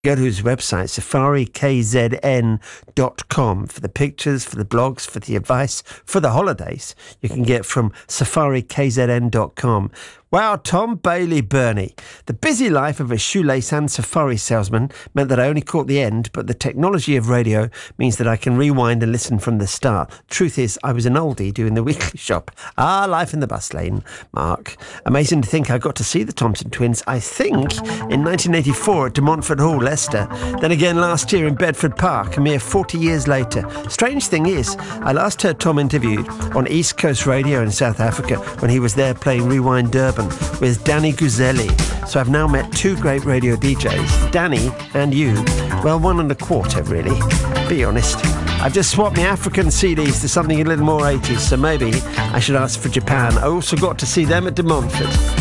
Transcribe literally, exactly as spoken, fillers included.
Go to his website, safari k z n dot com, for the pictures, for the blogs, for the advice, for the holidays. You can get from safari k z n dot com. Wow, Tom Bailey Burney. The busy life of a shoelace and safari salesman meant that I only caught the end, but the technology of radio means that I can rewind and listen from the start. Truth is, I was an oldie doing the weekly shop. Ah, life in the bus lane, Mark. Amazing to think I got to see the Thompson twins, I think, in nineteen eighty-four at De Montfort Hall, Leicester. Then again last year in Bedford Park, a mere forty years later. Strange thing is, I last heard Tom interviewed on East Coast Radio in South Africa when he was there playing Rewind Durban with Danny Guzelli. So I've now met two great radio D Js, Danny and you. Well, one and a quarter, really. Be honest. I've just swapped my African C Ds to something a little more eighties, so maybe I should ask for Japan. I also got to see them at De Montfort.